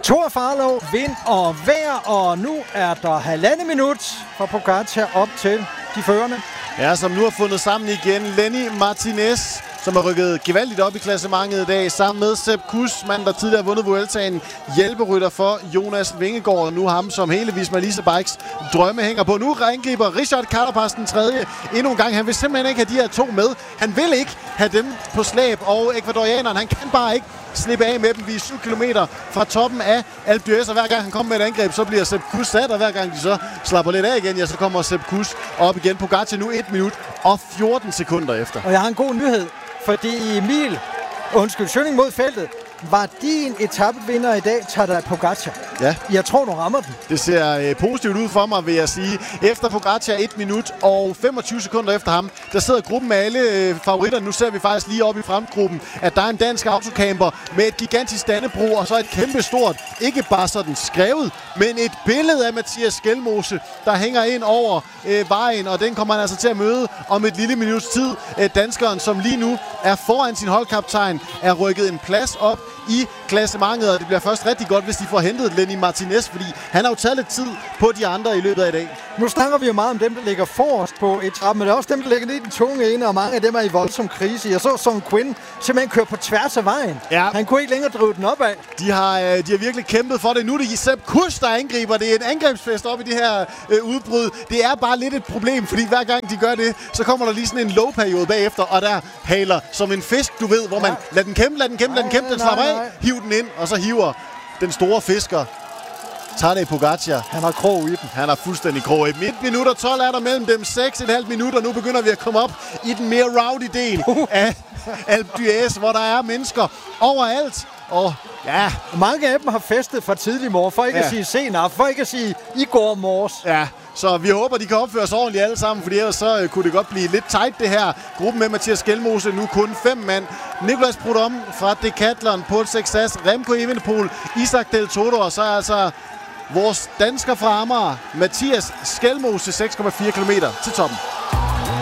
Thor Farlov, vind og vejr, og nu er der 1,5 minut for Pogačar op til de førende. Ja, som nu har fundet sammen igen. Lenny Martinez, som har rykket gevaldigt op i klassementet i dag, sammen med Sepp Kuss, mand, der tidligere har vundet Vueltaen, hjælperytter for Jonas Vingegaard, og nu ham, som hele Visma Lease Bikes drømme hænger på. Nu angriber Richard Carapaz den tredje endnu en gang. Han vil simpelthen ikke have de her to med. Han vil ikke have dem på slæb, og ekvadorianeren, han kan bare ikke slippe af med dem. Vi er 7 kilometer fra toppen af Alpe d'Huez, og hver gang han kommer med et angreb, så bliver Sepp Kuss sat, og hver gang de så slapper lidt af igen, ja, så kommer Sepp Kuss op igen. Pogačar nu 1 minut og 14 sekunder efter. Og jeg har en god nyhed, fordi Schønning mod feltet var din etapevinder i dag, Tadej Pogačar. Ja. Jeg tror, du rammer den. Det ser positivt ud for mig, vil jeg sige. Efter Pogačar 1 minut og 25 sekunder efter ham, der sidder gruppen med alle favoritter. Nu ser vi faktisk lige op i fremgruppen, at der er en dansk autocamper med et gigantisk Dannebrog og så et kæmpe stort, ikke bare sådan skrevet, men et billede af Mathias Skelmose, der hænger ind over vejen, og den kommer han altså til at møde om et lille minuts tid. Danskeren, som lige nu er foran sin holdkaptajn, er rykket en plads op i klassementet, og det bliver først rigtig godt, hvis de får hentet Lenny Martinez, fordi han har jo taget lidt tid på de andre i løbet af i dag. Nu snakker vi jo meget om dem, der ligger forrest på etappen, men det er også dem, der ligger lidt i den tunge ende, og mange af dem er i voldsom krise. Jeg så Son Quinn simpelthen køre på tværs af vejen. Ja. Han kunne ikke længere drive den opad. De har virkelig kæmpet for det. Nu er det Sepp Kuss, der angriber. Det er en angrebsfest op i det her udbrud. Det er bare lidt et problem, fordi hver gang de gør det, så kommer der lige sådan en low-periode bagefter, og der haler som en fisk, du ved, hvor man lad den kæmpe, den slapper af, hiv den ind, og så hiver den store fisker Tadej Pogačar. Han har krog i dem. Han har fuldstændig krog i dem. 1 minut og 12 er der mellem dem. 6,5 minutter. Nu begynder vi at komme op i den mere rowdy del af Alpe d'Huez, hvor der er mennesker overalt. Og ja, mange af dem har festet fra tidlig morgen, for ikke at sige sen aften, for ikke at sige i går morges. Ja, så vi håber, de kan opføre sig ordentligt alle sammen, for ellers så kunne det godt blive lidt tight det her. Gruppen med Mathias Skelmose, nu kun 5 mand. Nicolas Prudhomme fra Decathlon, Paul Sexas, Remco Evenepoel, Isaac Del Toro, og så altså vores dansker fra Amager, Mathias Skelmose, 6,4 km til toppen.